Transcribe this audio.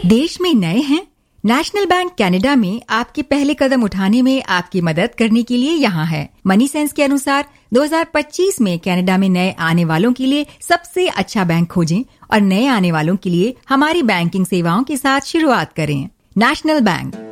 देश में नए हैं? नेशनल बैंक कनाडा में आपके पहले कदम उठाने में आपकी मदद करने के लिए यहाँ है। मनी सेंस के अनुसार 2025 में कनाडा में नए आने वालों के लिए सबसे अच्छा बैंक खोजें और नए आने वालों के लिए हमारी बैंकिंग सेवाओं के साथ शुरुआत करें। National bank.